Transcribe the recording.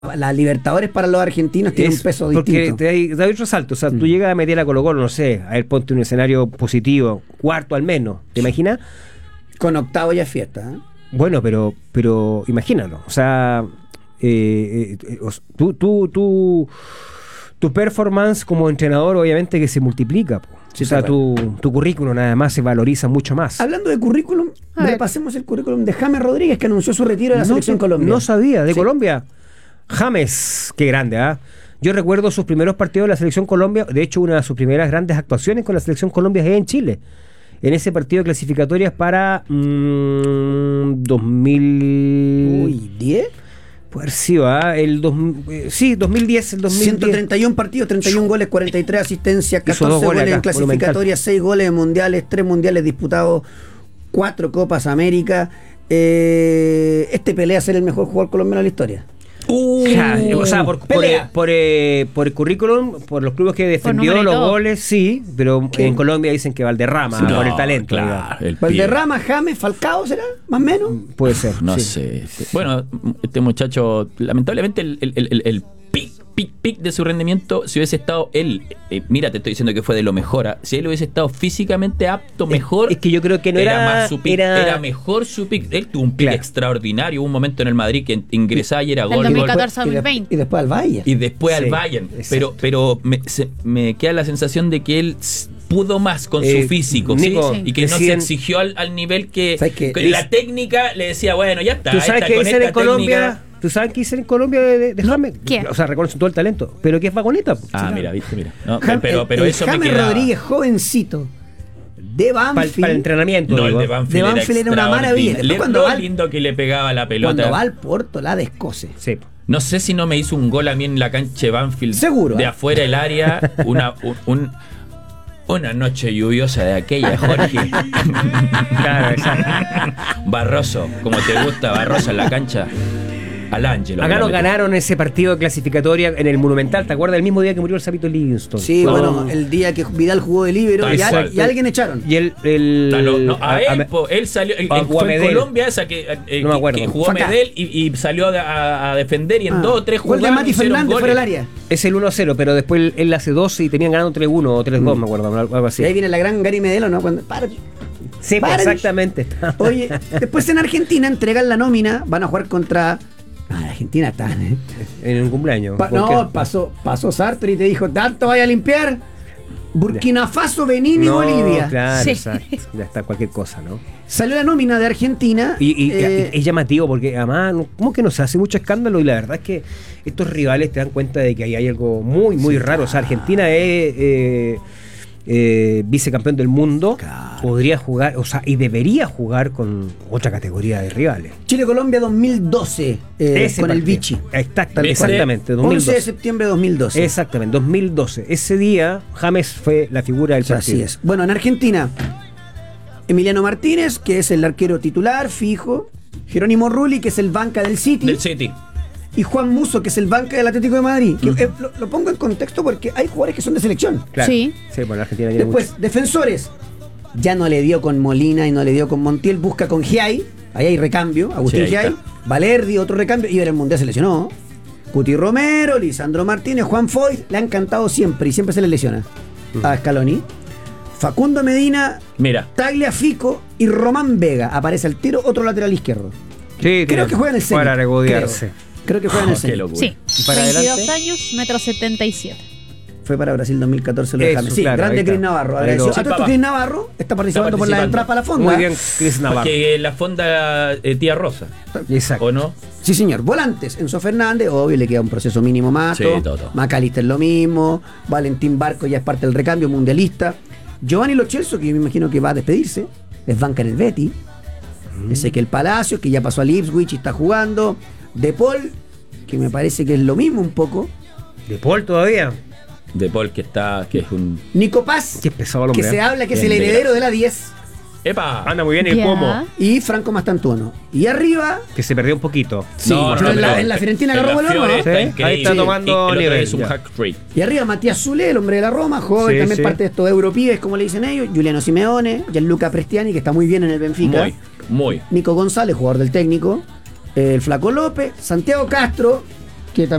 la Libertadores para los argentinos tiene un peso distinto. Porque te hay otro salto. O sea, tú llegas a meter a Colo-Colo, no sé, a ver, ponte un escenario positivo, cuarto al menos, ¿te imaginas? Con octavo ya es fiesta, ¿eh? Bueno, pero imagínalo. O sea, tu performance como entrenador obviamente que se multiplica, po. Sí, o sea, tu currículum nada más se valoriza mucho más. Hablando de currículum, repasemos el currículum de James Rodríguez, que anunció su retiro de la selección Colombia. No sabía, de Colombia. James, qué grande, ¿ah? Yo recuerdo sus primeros partidos de la selección Colombia. De hecho, una de sus primeras grandes actuaciones con la selección Colombia es en Chile. En ese partido de clasificatorias para 2010. Puede haber sido, sí, 2010, el 2010. 131 partidos, 31 goles, 43 asistencias, 14 goles en clasificatorias, 6 goles en mundiales, 3 mundiales disputados, 4 Copas América. Pelea a ser el mejor jugador colombiano de la historia. O sea, por el currículum, por los clubes que defendió, los goles, sí, pero en Colombia dicen que Valderrama, sí, por el talento. Claro, Valderrama, James, Falcao, ¿será? ¿Más o menos? Puede ser. No sé. Bueno, este muchacho, lamentablemente, el pic de su rendimiento, si hubiese estado él, mira, te estoy diciendo que fue de lo mejor, si él hubiese estado físicamente apto, mejor. Es que yo creo que no era más su pick, era mejor su pick. Él tuvo un pick extraordinario. Hubo un momento en el Madrid que ingresaba y era gol. El 2014-2020. Y después al Bayern. Y después al Bayern. Pero me queda la sensación de que él pudo más con su físico, Nico, ¿sí? Y que no se exigió al nivel que la técnica le decía, bueno, ya está. ¿Tú sabes qué dicen en Colombia? ¿Tú sabes qué dicen en Colombia de James? ¿Qué? O sea, reconocen todo el talento, pero que es vagoneta. Mira, viste, mira. No, pero eso James me queda... Rodríguez, jovencito, de Banfield. Para el entrenamiento. No, el de Banfield era una maravilla. Lo lindo que le pegaba la pelota. Cuando va al Porto, la descoce. Sí. No sé si no me hizo un gol a mí en la cancha de Banfield. Seguro. De afuera del área, una noche lluviosa de aquella, Jorge. Claro, Barroso, como te gusta, Barroso en la cancha. Al Ángelo. Acá nos ganaron ese partido de clasificatoria en el Monumental. ¿Te acuerdas? El mismo día que murió el Sapito Livingston. Sí, bueno, el día que Vidal jugó de líbero y alguien echaron. Y él salió. Fue en Colombia esa que jugó Medel y salió a defender y en 2 o 3 jugadas. Gol de Mati Fernández fuera del área. Es el 1-0, pero después él hace 12 y tenían ganado 3-1 o 3-2, me acuerdo, algo así. Y ahí viene la gran Gary Medel, ¿no? Sí, exactamente. Oye, después en Argentina entregan la nómina, van a jugar contra... Argentina está en un cumpleaños. Pasó Sartre y te dijo, ¿tanto vaya a limpiar? Burkina Faso, Benín y Bolivia. Claro, exacto. Ya está cualquier cosa, ¿no? Salió la nómina de Argentina. Y es llamativo porque además, como que no se hace mucho escándalo y la verdad es que estos rivales te dan cuenta de que ahí hay algo muy, muy raro. O sea, Argentina es... vicecampeón del mundo, podría jugar, o sea, y debería jugar con otra categoría de rivales. Chile-Colombia 2012 con el Vichy. Exactamente, 2012. 11 de septiembre de 2012. Exactamente, 2012. Ese día James fue la figura del partido. Así es. Bueno, en Argentina, Emiliano Martínez, que es el arquero titular, fijo. Jerónimo Rulli, que es el banca del City. Y Juan Musso, que es el banca del Atlético de Madrid. Que, lo pongo en contexto porque hay jugadores que son de selección. Claro. Sí. Bueno, Argentina tiene después, mucho. Defensores. Ya no le dio con Molina y no le dio con Montiel. Busca con Giai. Ahí hay recambio. Agustín Giai. Valerdi, otro recambio. Y en el Mundial se lesionó. Cuti Romero, Lisandro Martínez, Juan Foy. Le han cantado siempre y siempre se le lesiona. A Scaloni. Facundo Medina. Mira. Tagliafico y Román Vega. Aparece al tiro, otro lateral izquierdo. Sí, creo que juega en el centro. Para regodearse. Creo que juega en el centro. Sí, para 22 adelante. años, 1,77 m. Fue para Brasil 2014 lo dejamos. Sí, claro, grande Cris Navarro. Cris Navarro está participando por la entrada para la fonda. Muy bien, Cris Navarro. Porque la fonda Tía Rosa. Exacto. ¿O no? Sí, señor. Volantes. Enzo Fernández, obvio, le queda un proceso mínimo más. Sí, todo. Macalister lo mismo. Valentín Barco ya es parte del recambio mundialista. Giovanni Lo Celso, que yo me imagino que va a despedirse. Es banca en el Betis. Ezequiel Palacios, que ya pasó al Ipswich y está jugando. De Paul, que me parece que es lo mismo un poco. ¿De Paul todavía? De Paul que es un... Nico Paz, Qué pesado el hombre, que se habla que es el heredero de la 10. ¡Epa! Anda muy bien el pomo. Y Franco Mastantuono. Y arriba... Que se perdió un poquito. Sí, en la Fiorentina agarró el oro, ¿no? Ahí está tomando nivel. Es un hack trick. Y arriba Matías Zule, el hombre de la Roma, joven, también parte de estos europibes, como le dicen ellos. Giuliano Simeone, Gianluca Prestiani, que está muy bien en el Benfica. Muy. Nico González, jugador del técnico. El Flaco López, Santiago Castro, que